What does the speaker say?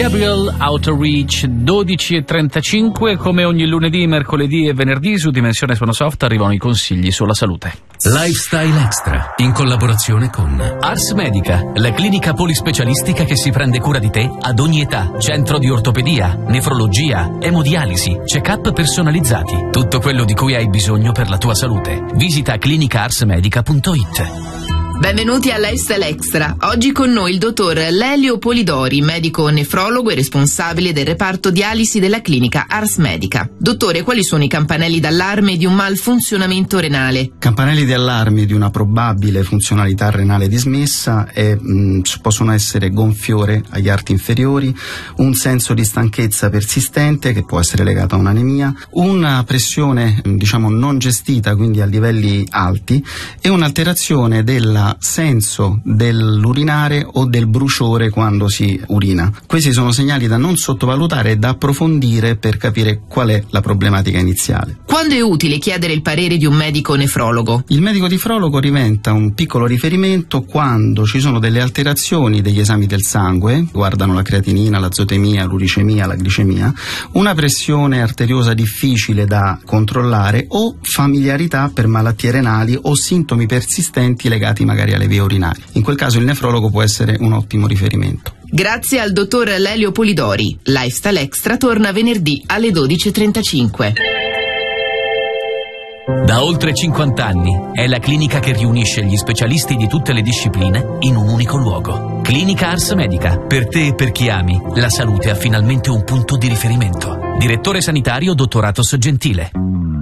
Gabriel Outreach 12:35, come ogni lunedì, mercoledì e venerdì su Dimensione Suono Soft arrivano i consigli sulla salute. Lifestyle Extra, in collaborazione con Ars Medica, la clinica polispecialistica che si prende cura di te ad ogni età. Centro di ortopedia, nefrologia, emodialisi, check-up personalizzati, tutto quello di cui hai bisogno per la tua salute. Visita clinicaarsmedica.it. Benvenuti a Lifestyle Extra. Oggi con noi il dottor Lelio Polidori, medico nefrologo e responsabile del reparto dialisi della clinica Ars Medica. Dottore, quali sono i campanelli d'allarme di un malfunzionamento renale? Campanelli di allarme di una probabile funzionalità renale dismessa possono essere gonfiore agli arti inferiori, un senso di stanchezza persistente che può essere legato a un'anemia, una pressione non gestita, quindi a livelli alti, e un'alterazione del senso dell'urinare o del bruciore quando si urina. Questi sono segnali da non sottovalutare e da approfondire per capire qual è la problematica iniziale. Quando è utile chiedere il parere di un medico nefrologo? Il medico nefrologo diventa un piccolo riferimento quando ci sono delle alterazioni degli esami del sangue, guardano la creatinina, l'azotemia, l'uricemia, la glicemia, una pressione arteriosa difficile da controllare o familiarità per malattie renali o sintomi persistenti legati magari alle vie urinarie. In quel caso il nefrologo può essere un ottimo riferimento. Grazie al dottor Lelio Polidori. Lifestyle Extra torna venerdì alle 12:35. Da oltre 50 anni è la clinica che riunisce gli specialisti di tutte le discipline in un unico luogo. Clinica Ars Medica. Per te e per chi ami, la salute ha finalmente un punto di riferimento. Direttore sanitario dottor Athos Gentile.